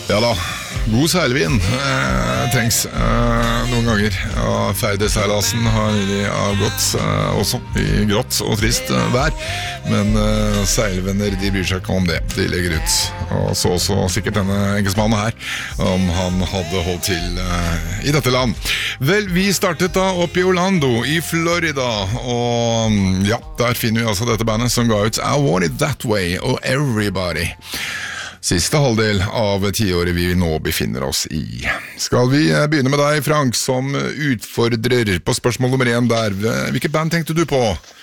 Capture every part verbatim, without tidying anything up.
Ja da, god seilvin eh, trengs eh, noen ganger. Ja, Færderseilasen har nylig gått eh, også i grått og trist eh, vær. Men eh, seilvenner, de bryr seg ikke om det. De legger ut. Og så også sikkert denne engelskmannen her, om han hadde holdt til eh, i dette land. Vel, vi startet da opp i Orlando i Florida. Og ja, der finner vi altså dette bandet som ga ut I Want It That Way og Everybody. Siste halvdel av tiåret vi nå befinner oss i. Skal vi begynne med deg, Frank, som utfordrer på spørsmål nummer én der. Hvilket band tenkte du på?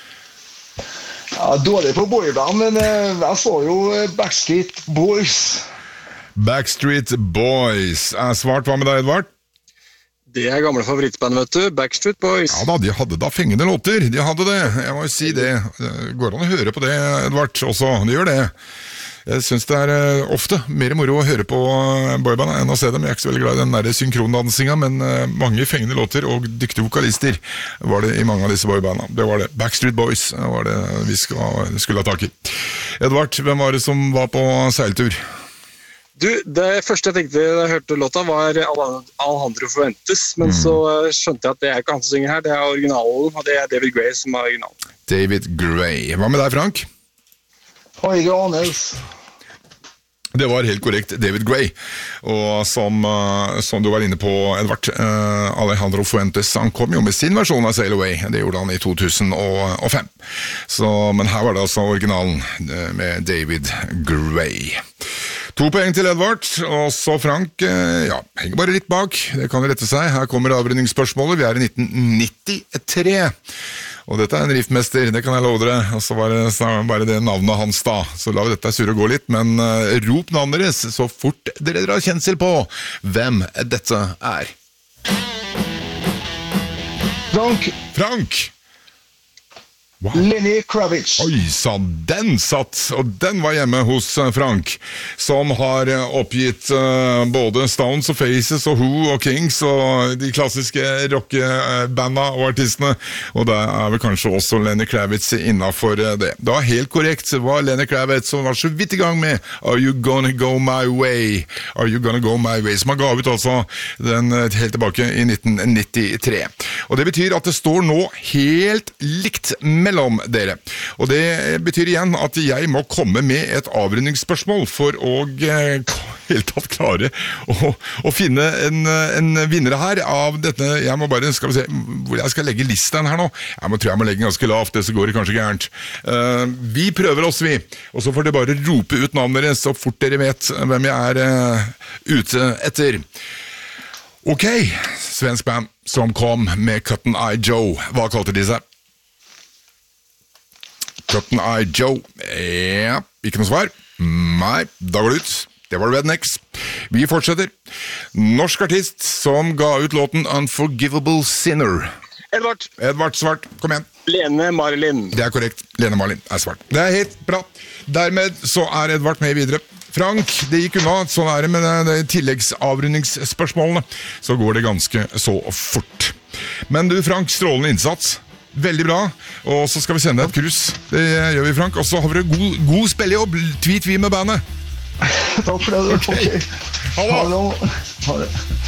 Ja, dårlig på boyband, men uh, jeg så jo Backstreet Boys. Backstreet Boys. Er svart, hva med deg, Edvard? Det er gamle favorittband, vet du. Backstreet Boys. Ja da, de hadde da fengende låter. De hadde det. Jeg må jo si det. Det går an å høre på det, Edvard, også. De gjør det. Jeg synes det er uh, ofte mer moro å høre på uh, boyband enn å se dem. Jeg er ikke så veldig glad i den der synkrondansinga, men uh, mange fengende låter og dyktige vokalister var det i mange av disse boybandene. Det var det. Backstreet Boys var det vi skulle, skulle ha tak i. Edvard, hvem var det som var på seiltur? Du, det første jeg tenkte da jeg hørte låta var Alejandro Fuentes, men mm. så uh, skjønte jeg at det er ikke han som synger her, det er originalen, og det er David Gray som er originalen. David Gray. Hva med deg, Frank? Oi, Johannes. Det var helt korrekt, David Gray. Og som, uh, som du var inne på, Edvard, uh, Alejandro Fuentes, han kom jo med sin versjon av Sail Away. Det gjorde han i to tusen og fem. Så, men her var det altså originalen uh, med David Gray. To poeng til Edvard, og så Frank, uh, ja, henger bare litt bak. Det kan rette seg. Her kommer avrundingsspørsmålet. Vi er i nitten nittitre. Og dette er en riffmester, det kan jeg love dere. Og så var det bare det navnet hans da. Så la vi dette surre og gå litt, men uh, rop navnet deres så fort dere drar kjensel på hvem dette er. Frank. Frank! Wow. Lenny Kravitz. Oi, sa den satt, og den var hjemme hos Frank, som har oppgitt uh, både Stones og Faces og Who og Kings og de klassiske rockebanda og artistene, og det er vel kanskje også Lenny Kravitz innenfor det. Det var helt korrekt, det var Lenny Kravitz som var så vidt i gang med Are You Gonna Go My Way? Are You Gonna Go My Way? Som han ga ut altså den helt tilbake i nitten nittitre. Og det betyr at det står nå helt likt med mellom dere. Og det betyr igjen at jeg må komme med et avrundingsspørsmål for å eh, helt tatt klare å, å finne en, en vinner her av dette. Jeg må bare, skal vi se, hvor jeg skal legge listen her nå. Jeg må, tror jeg må legge den ganske lavt, det så går det kanskje gærent. Uh, vi prøver oss, vi. Og så får dere bare rope ut navnet deres så fort dere vet hvem jeg er uh, ute etter. Ok, svensk band som kom med Cotton Eye Joe. Hva kalte de seg? Cotton Eye Joe. Ja, ikke noe svar. Nei, da går det ut. Det var Rednecks. Vi fortsetter. Norsk artist som ga ut låten Unforgivable Sinner. Edvard. Edvard svart. Kom igjen. Lene Marlin. Det er korrekt. Lene Marlin er svart. Det er helt bra. Dermed så er Edvard med videre. Frank, det gikk unna. Sånn er det med de tilleggsavrundingsspørsmålene. Så går det ganske så fort. Men du, Frank, strålende innsats. Veldig bra, og så skal vi sende et krus. Det gjør vi, Frank. Og så har vi god, god spillejobb. Tweet vi med bandet. Takk for det. Okay. Ha det. Ha det.